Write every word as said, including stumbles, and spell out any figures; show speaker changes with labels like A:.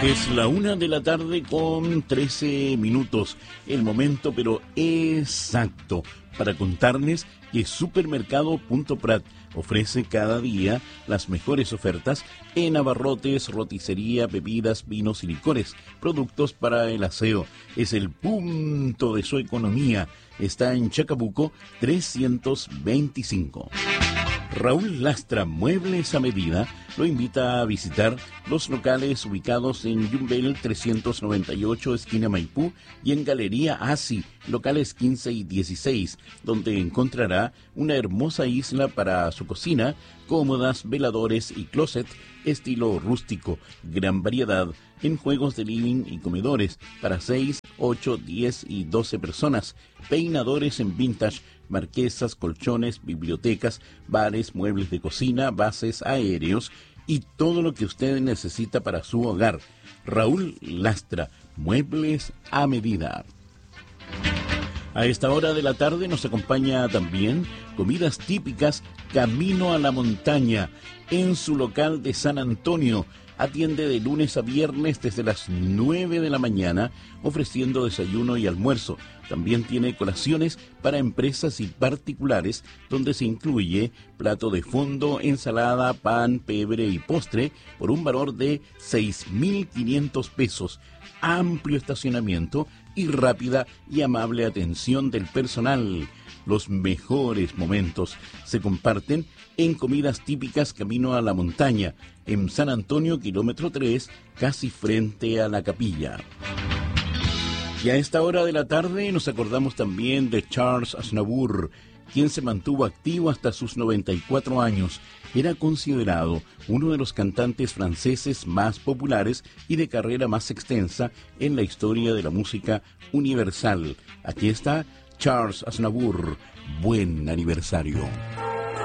A: Es la una de la tarde con trece minutos, el momento pero exacto para contarles que Supermercado Punto Prat ofrece cada día las mejores ofertas en abarrotes, roticería, bebidas, vinos y licores, productos para el aseo. Es el punto de su economía. Está en Chacabuco trescientos veinticinco. Raúl Lastra Muebles a Medida lo invita a visitar los locales ubicados en Yumbel trescientos noventa y ocho, esquina Maipú, y en Galería Asi, locales quince y dieciséis, donde encontrará una hermosa isla para su cocina, cómodas, veladores y closet, estilo rústico, gran variedad en juegos de living y comedores para seis, ocho, diez y doce personas, peinadores en vintage, marquesas, colchones, bibliotecas, bares, muebles de cocina, bases aéreos y todo lo que usted necesita para su hogar. Raúl Lastra, Muebles a Medida. A esta hora de la tarde nos acompaña también Comidas Típicas Camino a la Montaña en su local de San Antonio. Atiende de lunes a viernes desde las nueve de la mañana, ofreciendo desayuno y almuerzo. También tiene colaciones para empresas y particulares, donde se incluye plato de fondo, ensalada, pan, pebre y postre por un valor de seis mil quinientos pesos. Amplio estacionamiento y rápida y amable atención del personal. Los mejores momentos se comparten en Comidas Típicas Camino a la Montaña, en San Antonio, kilómetro tres, casi frente a la capilla. Y a esta hora de la tarde nos acordamos también de Charles Aznavour, quien se mantuvo activo hasta sus noventa y cuatro años. Era considerado uno de los cantantes franceses más populares y de carrera más extensa en la historia de la música universal. Aquí está Charles Aznavour. Buen aniversario.